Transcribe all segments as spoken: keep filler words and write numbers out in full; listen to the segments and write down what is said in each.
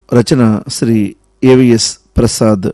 రచన Shri AVS Prasad.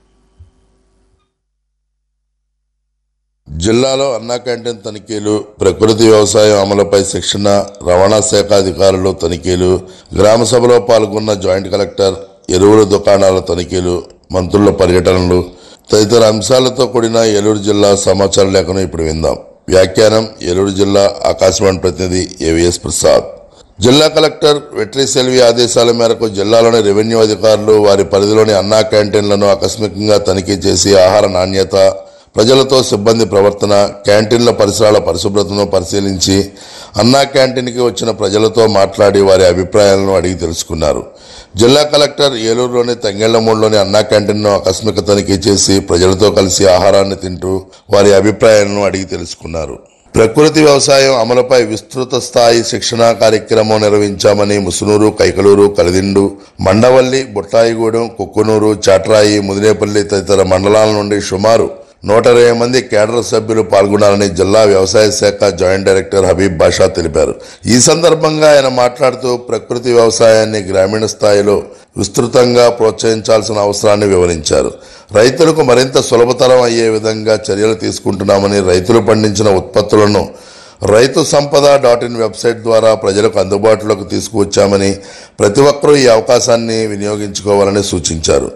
జిల్లాలో అన్నా canteen తనిఖీలు, ప్రకృతి వ్యవసాయం అమలుపై శిక్షణ, రవాణా శాఖ అధికారులు తనిఖీలు, గ్రామ సభలో పాల్గొన్న జాయింట్ కలెక్టర్, ఎరువుల దుకాణాల తనిఖీలు, మంత్రుల పర్యటనలు తదితర అంశాలతో కూడిన ఏలూరు జిల్లా సమాచార లేఖను ఇప్పుడు విందాం. వ్యాఖ్యానం ఏలూరు జిల్లా ఆకాశవాణి ప్రతినిధి ఏవిఎస్ ప్రసాద్. జిల్లా కలెక్టర్ వెట్రి సెల్వి ఆదేశాల మేరకు జిల్లాలోని రెవెన్యూ అధికారులు వారి పరిధిలోని అన్నా క్యాంటీన్లను ఆకస్మికంగా తనిఖీ చేసి ఆహార నాణ్యత, ప్రజలతో సిబ్బంది ప్రవర్తన, క్యాంటీన్ల పరిసరాల పరిశుభ్రతను పరిశీలించి అన్నా క్యాంటీన్కి వచ్చిన ప్రజలతో మాట్లాడి వారి అభిప్రాయాలను అడిగి తెలుసుకున్నారు. జిల్లా కలెక్టర్ ఏలూరులోని తంగెళ్లమూడిలోని అన్నా క్యాంటీన్ను ఆకస్మిక తనిఖీ చేసి ప్రజలతో కలిసి ఆహారాన్ని తింటూ వారి అభిప్రాయాలను అడిగి తెలుసుకున్నారు. ప్రకృతి వ్యవసాయం అమలుపై విస్తృత స్థాయి శిక్షణా కార్యక్రమం నిర్వహించామని ముసునూరు, కైకలూరు, కలిదిండు, మండవల్లి, బుట్టాయిగూడెం, కుక్కునూరు, చాట్రాయి, ముదినేపల్లి తదితర మండలాల నుండి సుమారు నూట ఇరవై మంది కేడర్ సభ్యులు పాల్గొన్నారని జిల్లా వ్యవసాయ శాఖ జాయింట్ డైరెక్టర్ హబీబ్ బాషా తెలిపారు. ఈ సందర్భంగా ఆయన మాట్లాడుతూ ప్రకృతి వ్యవసాయాన్ని గ్రామీణ స్థాయిలో విస్తృతంగా ప్రోత్సహించాల్సిన అవసరాన్ని వివరించారు. రైతులకు మరింత సులభతరం అయ్యే విధంగా చర్యలు తీసుకుంటున్నామని, రైతులు పండించిన ఉత్పత్తులను రైతు సంపద డాట్ ఇన్ వెబ్సైట్ ద్వారా ప్రజలకు అందుబాటులోకి తీసుకువచ్చామని, ప్రతి ఒక్కరూ ఈ అవకాశాన్ని వినియోగించుకోవాలని సూచించారు.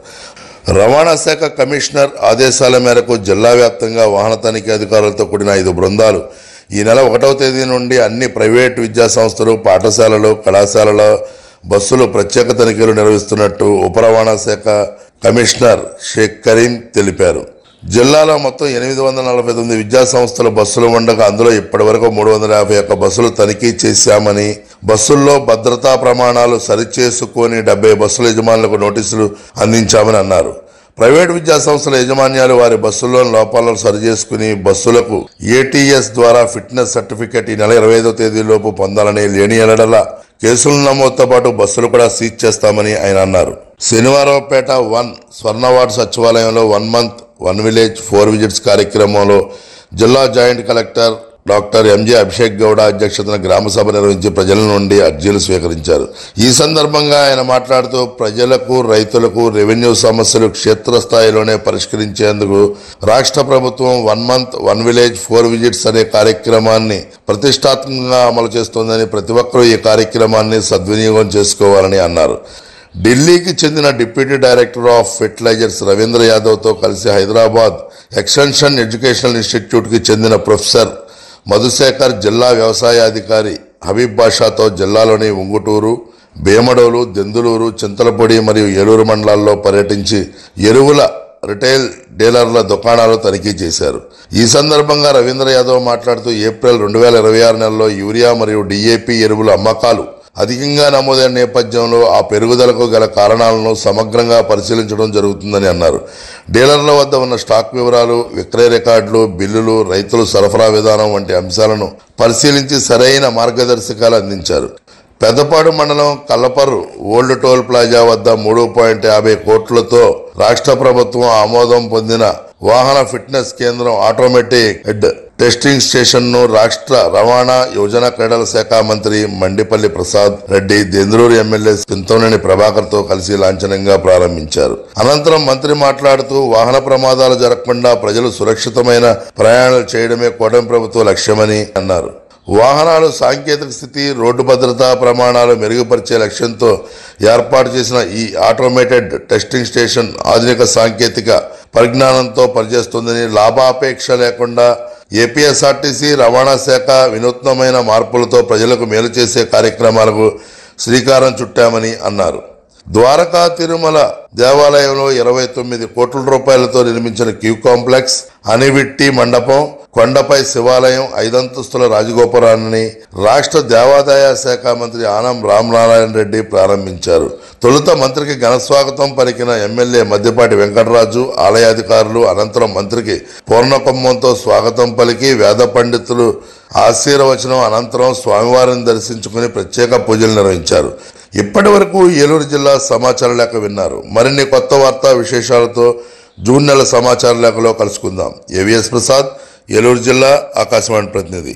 రవాణా శాఖ కమిషనర్ ఆదేశాల మేరకు జిల్లా వ్యాప్తంగా వాహన తనిఖీ అధికారులతో కూడిన ఐదు బృందాలు ఈ నెల ఒకటవ తేదీ నుండి అన్ని ప్రైవేటు విద్యా సంస్థలు, పాఠశాలలు, కళాశాలల బస్సులు ప్రత్యేక తనిఖీలు నిర్వహిస్తున్నట్టు ఉప రవాణా శాఖ కమిషనర్ షేక్ కరీం తెలిపారు. జిల్లాలో మొత్తం ఎనిమిది వందల నలభై తొమ్మిది విద్యా సంస్థల బస్సులు ఉండగా అందులో ఇప్పటి వరకు మూడు వందల యాభై ఒక్క బస్సులు తనిఖీ చేశామని, బస్సుల్లో భద్రతా ప్రమాణాలు సరిచేసుకొని డెబ్బై బస్సుల యజమానులకు నోటీసులు అందించామని అన్నారు. ప్రైవేటు విద్యా సంస్థల యజమాన్యాలు వారి బస్సుల్లోని లోపాలను సరిచేసుకుని బస్సులకు ఏటీఎస్ ద్వారా ఫిట్నెస్ సర్టిఫికెట్ ఈ నెల ఇరవై ఐదవ తేదీలోపు పొందాలని, లేని ఎడల కేసుల నమోదుతో పాటు బస్సులు కూడా సీజ్ చేస్తామని ఆయన అన్నారు. శనివారంపేట వన్ స్వర్ణవార్డు సచివాలయంలో one month one village four visits కార్యక్రమంలో జిల్లా joint collector doctor M J Abhishek Gowda అధ్యక్షతన గ్రామ సభ నిర్వహించి ప్రజల నుండి అర్జీలు స్వీకరించారు. ఈ సందర్భంగా ఆయన మాట్లాడుతూ ప్రజలకు, రైతులకు రెవెన్యూ సమస్యలు క్షేత్రస్థాయిలోనే పరిష్కరించేందుకు రాష్ట్ర ప్రభుత్వం one month one village four visits అనే కార్యక్రమాన్ని ప్రతిష్టాత్మకంగా అమలు చేస్తోందని, ప్రతి ఒక్కరూ ఈ కార్యక్రమాన్ని సద్వినియోగం చేసుకోవాలని అన్నారు. ఢిల్లీకి చెందిన deputy director of fertilisers Ravindra యాదవ్తో కలిసి హైదరాబాద్ ఎక్స్టెన్షన్ ఎడ్యుకేషనల్ ఇన్స్టిట్యూట్కి చెందిన ప్రొఫెసర్ మధుశేఖర్, జిల్లా వ్యవసాయ అధికారి హబీబ్ బాషాతో జిల్లాలోని ఉంగుటూరు, భీమడోలు, దెందులూరు, చింతలపొడి మరియు ఏలూరు మండలాల్లో పర్యటించి ఎరువుల రిటైల్ డీలర్ల దుకాణాలు తనిఖీ చేశారు. ఈ సందర్భంగా రవీంద్ర యాదవ్ మాట్లాడుతూ ఏప్రిల్ రెండు వేల ఇరవై ఆరు నెలలో యూరియా మరియు డిఏపి ఎరువుల అమ్మకాలు అధికంగా నమోదైన నేపథ్యంలో ఆ పెరుగుదలకు గల కారణాలను సమగ్రంగా పరిశీలించడం జరుగుతుందని అన్నారు. డీలర్ల వద్ద ఉన్న స్టాక్ వివరాలు, విక్రయ రికార్డులు, బిల్లులు, రైతుల సరఫరా విధానం వంటి అంశాలను పరిశీలించి సరైన మార్గదర్శకాలు అందించారు. పెద్దపాడు మండలం కల్లపర్రు ఓల్డ్ టోల్ ప్లాజా వద్ద మూడు పాయింట్ యాభై కోట్లతో రాష్ట్ర ప్రభుత్వం ఆమోదం పొందిన వాహన ఫిట్నెస్ కేంద్రం ఆటోమేటిక్ హెడ్ టెస్టింగ్ స్టేషన్ ను రాష్ట్ర రవాణా, యువజన క్రీడల శాఖ మంత్రి మండిపల్లి ప్రసాద్ రెడ్డి, దెందులూరు ఎమ్మెల్యే చింతమనేని ప్రభాకర్ తో కలిసి లాంఛనంగా ప్రారంభించారు. అనంతరం మంత్రి మాట్లాడుతూ వాహన ప్రమాదాలు జరగకుండా ప్రజలు సురక్షితమైన ప్రయాణాలు చేయడమే కూటమి ప్రభుత్వ లక్ష్యమని అన్నారు. వాహనాలు సాంకేతిక స్థితి, రోడ్డు భద్రతా ప్రమాణాలు మెరుగుపరిచే లక్ష్యంతో ఏర్పాటు చేసిన ఈ ఆటోమేటెడ్ టెస్టింగ్ స్టేషన్ ఆధునిక సాంకేతిక పరిజ్ఞానంతో పనిచేస్తుందని, లాభాపేక్ష లేకుండా ఏపీఎస్ఆర్టీసీ రవాణా శాఖ వినూత్నమైన మార్పులతో ప్రజలకు మేలు చేసే కార్యక్రమాలకు శ్రీకారం చుట్టామని అన్నారు. ద్వారకా తిరుమల దేవాలయంలో ఇరవై తొమ్మిది కోట్ల రూపాయలతో నిర్మించిన క్యూ కాంప్లెక్స్, అనివిట్టి మండపం, కొండపై శివాలయం, ఐదంతస్తుల రాజగోపురాన్ని రాష్ట్ర దేవాదాయ శాఖ మంత్రి ఆనం రామనారాయణ రెడ్డి ప్రారంభించారు. తొలుత మంత్రికి ఘనస్వాగతం పలికిన ఎమ్మెల్యే మద్దిపాటి వెంకటరాజు, ఆలయాధికారులు అనంతరం మంత్రికి పూర్ణకుంభంతో స్వాగతం పలికి వేద పండితులు ఆశీర్వచనం అనంతరం స్వామివారిని దర్శించుకుని ప్రత్యేక పూజలు నిర్వహించారు. ఇప్పటి వరకు ఏలూరు జిల్లా సమాచార లేఖ విన్నారు. మరిన్ని కొత్త వార్తా విశేషాలతో జూన్ నెల సమాచార లేఖలో కలుసుకుందాం. ఏవిఎస్ ప్రసాద్, ఏలూరు జిల్లా ఆకాశవాణి ప్రతినిధి.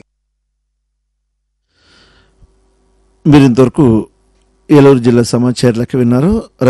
మీరింతవరకు ఏలూరు జిల్లా సమాచార లేఖ విన్నారు.